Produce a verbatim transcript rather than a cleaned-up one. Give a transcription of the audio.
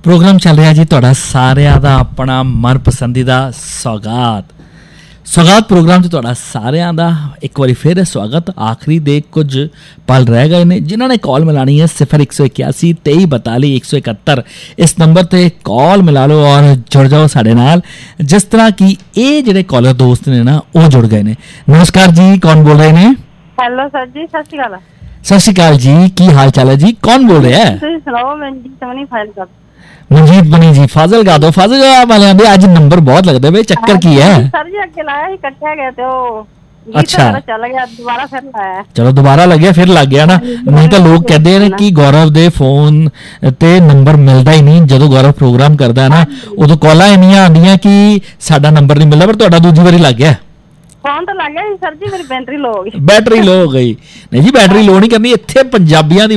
Programme चल रहा जी तुहाडा सारिਆਂ ਦਾ ਆਪਣਾ ਮਨਪਸੰਦੀਦਾ ਸਵਾਗਤ ਸਵਾਗਤ ਪ੍ਰੋਗਰਾਮ 'ਚ ਤੁਹਾਡਾ ਸਾਰਿਆਂ ਦਾ ਇੱਕ ਵਾਰੀ ਫਿਰ ਸਵਾਗਤ। ਆਖਰੀ ਦੇ ਕੁਝ ਪਲ ਰਹਿ ਗਏ ਨੇ। ਜਿਨ੍ਹਾਂ ਨੇ ਕਾਲ ਮਿਲਾਣੀ ਹੈ ਸਿਫਰ ਇੱਕ ਸੌ ਇਕਿਆਸੀ ਤੇਈ ਬਤਾਲੀ ਇੱਕ ਸੌ ਇਕਹੱਤਰ ਇਸ ਨੰਬਰ ਤੇ ਕਾਲ ਮਿਲਾ ਲਓ ਔਰ ਜੁੜ ਜਾਓ ਸਾਡੇ ਨਾਲ। ਜਿਸ ਤਰ੍ਹਾਂ ਕਿ ਇਹ ਜਿਹੜੇ ਕਾਲਰ ਦੋਸਤ ਨੇ ਨਾ ਉਹ ਜੁੜ ਗਏ ਨੇ। ਨਮਸਕਾਰ ਜੀ, ਕੌਣ ਬੋਲ ਰਹੇ ਨੇ? ਹੈਲੋ ਸਰ ਜੀ, ਸਤਿ ਸ਼੍ਰੀ ਅਕਾਲ। ਸਤਿ ਸ਼੍ਰੀ ਅਕਾਲ ਜੀ, ਕੀ ਹਾਲ ਚਾਲ ਹੈ ਜੀ? ਕੌਣ ਬੋਲ ਰਿਹਾ ਹੈ? ਤੁਸੀਂ ਸੁਣਾਓ। ਮੈਂ ਜੀ ਸਮਨੀ ਫਾਈਲ ਕਰ ਮਨਜੀਤ ਬਣੀ ਜੀ, ਫਾਜ਼ਲ ਗਾ ਦੋ। ਫਾਜ਼ਲ ਵਾਲਿਆਂ ਦੇ ਅੱਜ ਨੰਬਰ ਬਹੁਤ ਲੱਗਦੇ ਵੇ, ਚੱਕਰ ਕੀ ਹੈ? ਸਰ ਜੀ ਅੱਗੇ ਲਾਇਆ ਸੀ, ਕੱਟਿਆ ਗਿਆ ਤੇ ਉਹ ਅੱਛਾ ਚੱਲ ਗਿਆ, ਦੁਬਾਰਾ ਫਿਰ ਲਾਇਆ। ਚਲੋ ਦੁਬਾਰਾ ਲੱਗਿਆ, ਫਿਰ ਲੱਗ ਗਿਆ ਨਾ। ਨਹੀਂ ਤਾਂ ਲੋਕ ਕਹਿੰਦੇ ਨੇ ਕਿ ਗੌਰਵ ਦੇ ਫੋਨ ਤੇ ਨੰਬਰ ਮਿਲਦਾ ਹੀ ਨਹੀਂ। ਜਦੋਂ ਗੌਰਵ ਪ੍ਰੋਗਰਾਮ ਕਰਦਾ ਨਾ ਉਦੋਂ ਕਾਲਾਂ ਇੰਨੀਆਂ ਆਉਂਦੀਆਂ ਕਿ ਸਾਡਾ ਨੰਬਰ ਨਹੀਂ ਮਿਲਦਾ, ਪਰ ਤੁਹਾਡਾ ਦੂਜੀ ਵਾਰੀ ਲੱਗ ਗਿਆ। ਫੋਨ ਤਾਂ ਲੱਗ ਗਿਆ ਸੀ ਸਰ ਜੀ, ਮੇਰੀ ਬੈਟਰੀ ਲੋ ਹੋ ਗਈ। ਬੈਟਰੀ ਲੋ ਹੋ ਗਈ। ਨਹੀਂ ਜੀ, ਬੈਟਰੀ ਲੋ ਨਹੀਂ ਕਰਨੀ। ਇੱਥੇ ਪੰਜਾਬੀਆਂ ਦੀ